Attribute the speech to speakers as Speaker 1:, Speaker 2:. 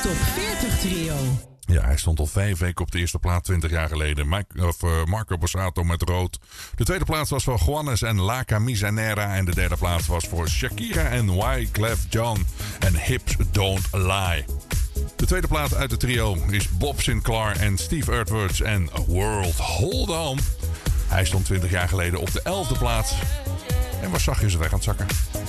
Speaker 1: Top 40 Trio.
Speaker 2: Ja, hij stond al 5 weken op de eerste plaats 20 jaar geleden. Marco Borsato met Rood. De tweede plaats was voor Juanes en La Camisanera. En de derde plaats was voor Shakira en Wyclef Jean en Hips Don't Lie. De tweede plaat uit het trio is Bob Sinclair en Steve Edwards en World Hold On. Hij stond 20 jaar geleden op de 11e plaats en was zachtjes weg aan het zakken.